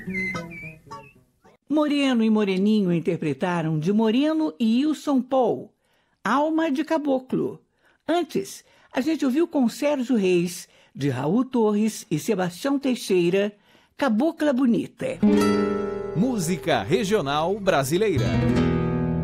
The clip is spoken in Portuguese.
Moreno e Moreninho interpretaram de Moreno e Wilson Paul, Alma de Caboclo. Antes, a gente ouviu com Sérgio Reis, de Raul Torres e Sebastião Teixeira, Cabocla Bonita. Música regional brasileira.